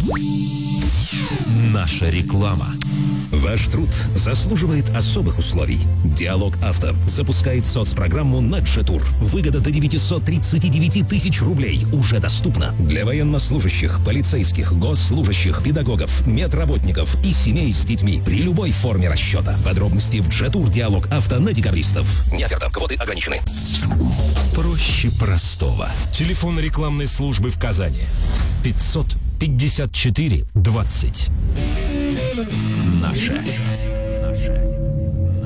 Наша реклама. Ваш труд заслуживает особых условий. Диалог Авто запускает соцпрограмму на Джетур. Выгода до 939 тысяч рублей уже доступна для военнослужащих, полицейских, госслужащих, педагогов, медработников и семей с детьми при любой форме расчета. Подробности в Джетур Диалог Авто на декабристов. Не оферта, квоты ограничены. Проще простого. Телефон рекламной службы в Казани. 554 20. Наша